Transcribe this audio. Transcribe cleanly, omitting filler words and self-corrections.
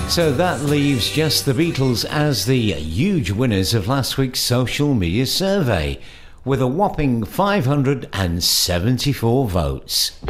So that leaves just the Beatles as the huge winners of last week's social media survey, with a whopping 574 votes.